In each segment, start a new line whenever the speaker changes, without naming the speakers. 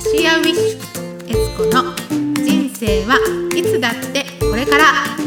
芦屋ウィッシュ悦子の人生はいつだってこれから。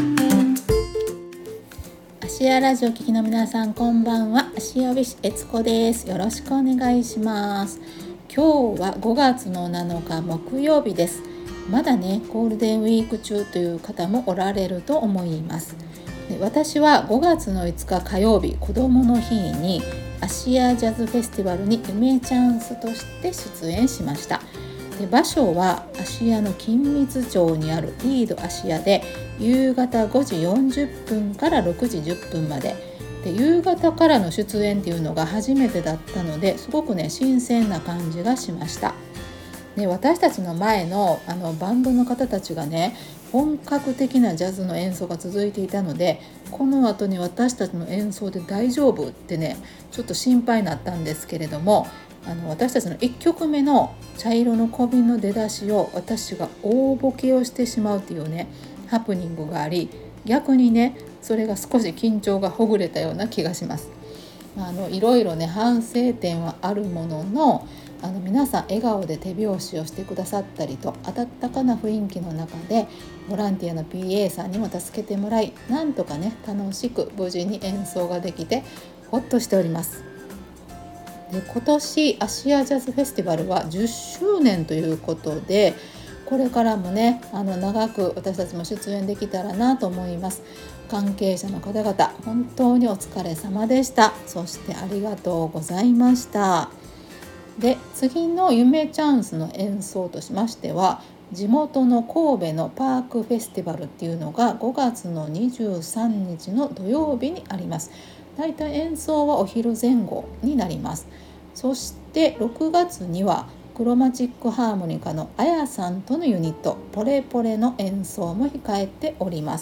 芦屋ラジオ聞きの皆さん、こんばんは。芦屋ウィッシュ悦子です。よろしくお願いします。今日は5月の7日木曜日です。まだねゴールデンウィーク中という方もおられると思います。で、私は5月の5日火曜日、子どもの日に芦屋ジャズフェスティバルに夢チャンスとして出演しました。で、場所は芦屋の金蜜町にあるリード芦屋で、夕方5時40分から6時10分までで、夕方からの出演っていうのが初めてだったので、すごくね新鮮な感じがしました。で、私たちの前のバンドの方たちがね、本格的なジャズの演奏が続いていたので、この後に私たちの演奏で大丈夫ってねちょっと心配になったんですけれども、私たちの1曲目の茶色の小瓶の出だしを私が大ボケをしてしまうっていうねハプニングがあり、逆にねそれが少し緊張がほぐれたような気がします。いろいろね反省点はあるものの、皆さん笑顔で手拍子をしてくださったりと、温かな雰囲気の中でボランティアの PA さんにも助けてもらい、なんとかね楽しく無事に演奏ができてほっとしております。で、今年芦屋ジャズフェスティバルは10周年ということで、これからもね長く私たちも出演できたらなと思います。関係者の方々、本当にお疲れ様でした。そしてありがとうございました。で、次の夢チャンスの演奏としましては、地元の神戸のパークフェスティバルっていうのが5月の23日の土曜日にあります。だいたい演奏はお昼前後になります。そして6月にはクロマチックハーモニカのあやさんとのユニットポレポレの演奏も控えております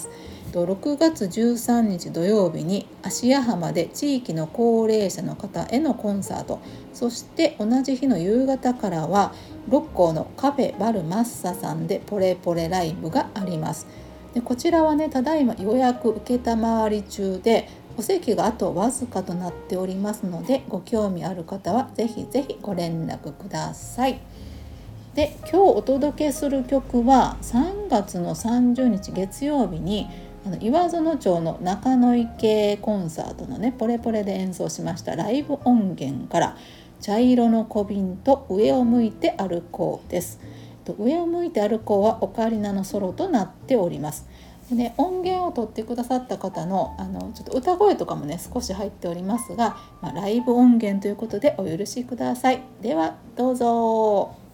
。6月13日土曜日に芦屋浜で地域の高齢者の方へのコンサート、そして同じ日の夕方からは六甲のカフェバルマッサさんでポレポレライブがあります。で、こちらはねただいま予約受けたまわり中で、お席があとわずかとなっておりますので、ご興味ある方はぜひぜひご連絡ください。で、今日お届けする曲は3月の30日月曜日に岩園町の中野池コンサートのねポレポレで演奏しましたライブ音源から茶色の小瓶と上を向いて歩こうです。上を向いて歩こうはオカリナのソロとなっております。でね、音源を取ってくださった方のちょっと歌声とかもね少し入っておりますが、ライブ音源ということでお許しください。ではどうぞ。